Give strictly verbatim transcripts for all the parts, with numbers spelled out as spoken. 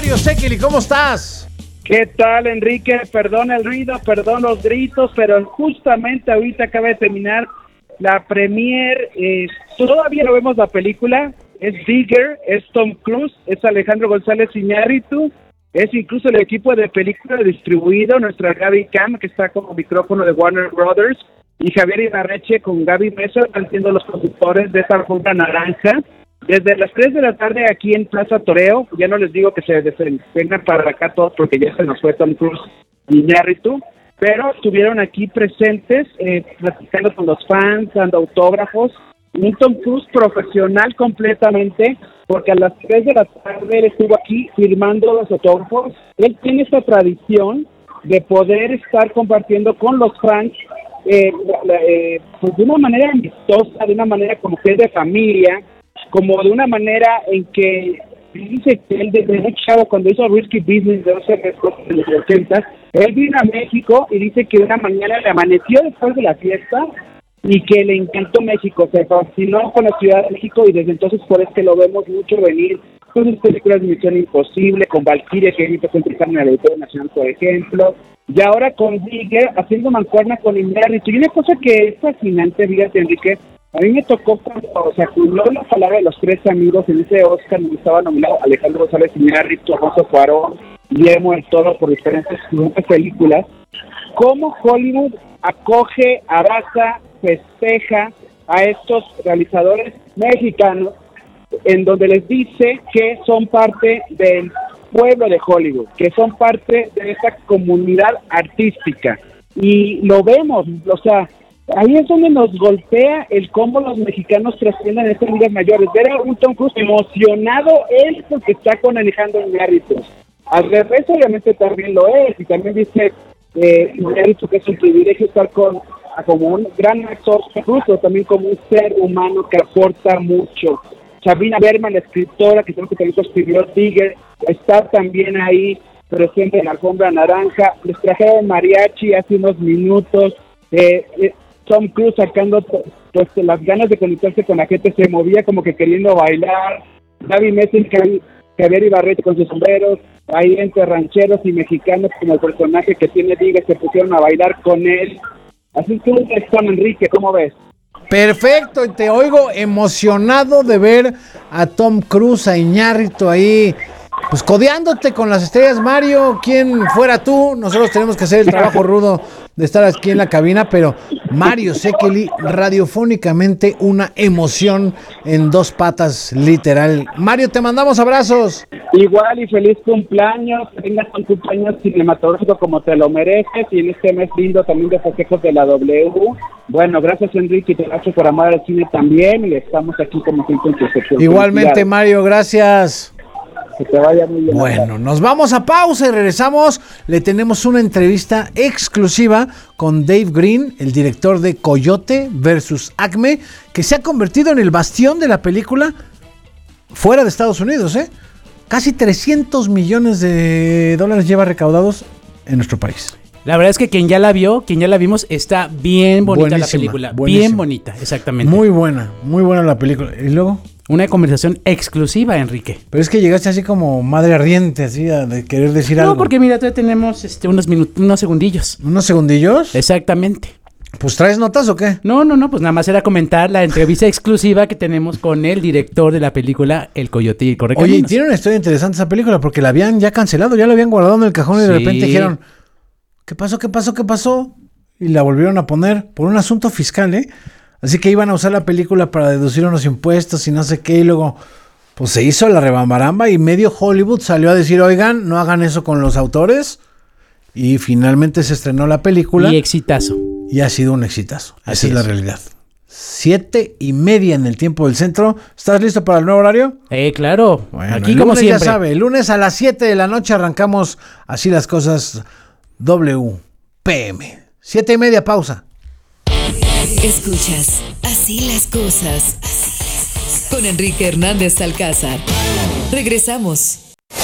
Mario Sekeli, ¿cómo estás? ¿Qué tal, Enrique? Perdón el ruido, perdón los gritos, pero justamente ahorita acaba de terminar la premier. Eh, todavía no vemos la película. Es Bigger, es Tom Cruise, es Alejandro González Iñárritu, es incluso el equipo de película distribuido, nuestra Gaby Cam, que está como micrófono de Warner Brothers, y Javier Ibarreche con Gaby Mesa, están siendo los conductores de esta alfombra naranja. Desde las tres de la tarde aquí en Plaza Toreo, ya no les digo que se vengan para acá todos porque ya se nos fue Tom Cruise y Iñárritu, pero estuvieron aquí presentes, eh, platicando con los fans, dando autógrafos. Un Tom Cruise profesional completamente, porque a las tres de la tarde él estuvo aquí firmando los autógrafos. Él tiene esta tradición de poder estar compartiendo con los fans eh, eh, pues de una manera amistosa, de una manera como que es de familia, como de una manera en que dice que él desde muy chavo, cuando hizo Risky Business de los ochenta, él vino a México y dice que una mañana le amaneció después de la fiesta y que le encantó México, se fascinó con la Ciudad de México y desde entonces por eso que lo vemos mucho venir con sus películas de Misión Imposible, con Valkyria, que ahorita se empiezan en el Auditorio Nacional, por ejemplo, y ahora con Bigger, haciendo mancuerna con Iñárritu. Y una cosa que es fascinante, fíjate, Enrique, a mí me tocó cuando se acumuló la palabra de los tres amigos en ese Oscar, donde estaba nominado Alejandro González Iñárritu, Alfonso Cuarón, Guillermo del Toro por diferentes, diferentes películas, cómo Hollywood acoge, abraza, festeja a estos realizadores mexicanos, en donde les dice que son parte del pueblo de Hollywood, que son parte de esa comunidad artística. Y lo vemos, o sea, ahí es donde nos golpea el cómo los mexicanos trascienden estas ligas mayores. Ver a un Tom Cruise emocionado él porque está con Alejandro Iñárritu. Al revés, obviamente también lo es, y también dice eh, Iñárritu que es un privilegio estar con como un gran actor, incluso también como un ser humano que aporta mucho. Sabrina Berman, la escritora que creo que también escribió Bigger, está también ahí presente en la alfombra naranja. Les trajeron mariachi hace unos minutos. Eh, eh, Tom Cruise sacando pues las ganas de conectarse con la gente, se movía como que queriendo bailar. Gaby Mesa y Javier Ibarreche con sus sombreros, ahí entre rancheros y mexicanos como el personaje que tiene Bigger, se pusieron a bailar con él. Así que Juan Enrique, ¿cómo ves? Perfecto, y te oigo emocionado de ver a Tom Cruise, a Iñárritu ahí, pues codeándote con las estrellas. Mario, quien fuera tú, nosotros tenemos que hacer el trabajo rudo de estar aquí en la cabina, pero Mario Sekeli, radiofónicamente una emoción en dos patas, literal. Mario, te mandamos abrazos. Igual y feliz cumpleaños, que tengas un cumpleaños cinematográfico como te lo mereces, y en este mes lindo también de festejos de la W. Bueno, gracias Enrique, y gracias por amar al cine también, y estamos aquí como siempre en tu sección. Igualmente Mario, gracias. Que te vaya muy bien. Bueno, nos vamos a pausa y regresamos. Le tenemos una entrevista exclusiva con Dave Green, el director de Coyote versus Acme, que se ha convertido en el bastión de la película fuera de Estados Unidos, ¿eh? Casi trescientos millones de dólares lleva recaudados en nuestro país. La verdad es que quien ya la vio, quien ya la vimos, está bien bonita. Buenísima, la película. Buenísima. Bien bonita, exactamente. Muy buena, muy buena la película. ¿Y luego? Una conversación exclusiva, Enrique. Pero es que llegaste así como madre ardiente, así a de querer decir no, algo. No, porque mira, todavía tenemos este, unos minutos, unos segundillos. ¿Unos segundillos? Exactamente. Pues, ¿traes notas o qué? No, no, no, pues nada más era comentar la entrevista exclusiva que tenemos con el director de la película El Coyote y el Correcaminos. Oye, tiene una historia interesante esa película porque la habían ya cancelado, ya la habían guardado en el cajón y sí. De repente dijeron, ¿qué pasó, qué pasó, qué pasó? Y la volvieron a poner por un asunto fiscal, ¿eh? Así que iban a usar la película para deducir unos impuestos y no sé qué, y luego pues se hizo la rebambaramba y medio Hollywood salió a decir, oigan, no hagan eso con los autores, y finalmente se estrenó la película. Y exitazo. Y ha sido un exitazo. Así Esa es la realidad. Siete y media en el tiempo del centro. ¿Estás listo para el nuevo horario? Eh, claro. Bueno, aquí el como lunes siempre. Ya sabe, el lunes a las siete de la noche arrancamos Así las Cosas W P M. Siete y media, pausa. Escuchas Así las Cosas con Enrique Hernández Alcázar. Regresamos.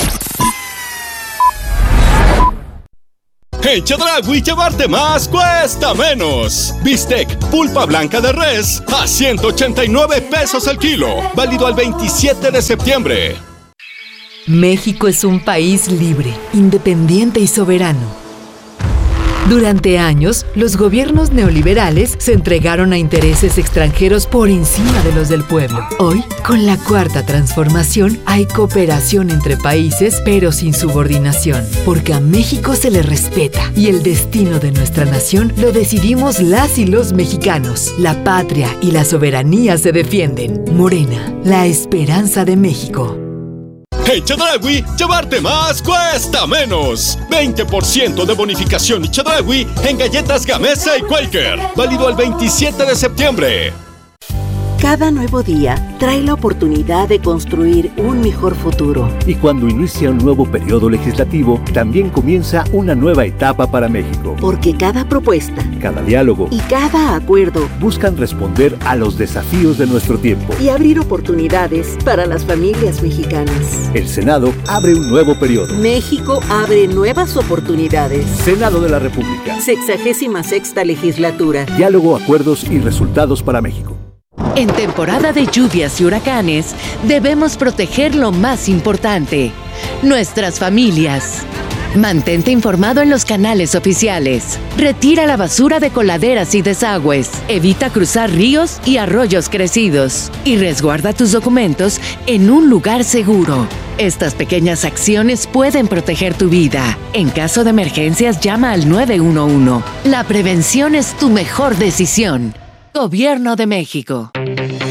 En Chedraui llevarte más cuesta menos. Bistec pulpa blanca de res a ciento ochenta y nueve pesos el kilo. Válido al veintisiete de septiembre. México es un país libre, independiente y soberano. Durante años, los gobiernos neoliberales se entregaron a intereses extranjeros por encima de los del pueblo. Hoy, con la Cuarta Transformación, hay cooperación entre países, pero sin subordinación, porque a México se le respeta y el destino de nuestra nación lo decidimos las y los mexicanos. La patria y la soberanía se defienden. Morena, la esperanza de México. En Chedraui, llevarte más cuesta menos. veinte por ciento de bonificación y Chedraui en galletas Gamesa y Quaker. Válido el veintisiete de septiembre. Cada nuevo día trae la oportunidad de construir un mejor futuro. Y cuando inicia un nuevo periodo legislativo, también comienza una nueva etapa para México. Porque cada propuesta, cada diálogo y cada acuerdo buscan responder a los desafíos de nuestro tiempo y abrir oportunidades para las familias mexicanas. El Senado abre un nuevo periodo. México abre nuevas oportunidades. Senado de la República. Sexagésima sexta legislatura. Diálogo, acuerdos y resultados para México. En temporada de lluvias y huracanes, debemos proteger lo más importante, nuestras familias. Mantente informado en los canales oficiales. Retira la basura de coladeras y desagües. Evita cruzar ríos y arroyos crecidos. Y resguarda tus documentos en un lugar seguro. Estas pequeñas acciones pueden proteger tu vida. En caso de emergencias, llama al nueve uno uno. La prevención es tu mejor decisión. Gobierno de México.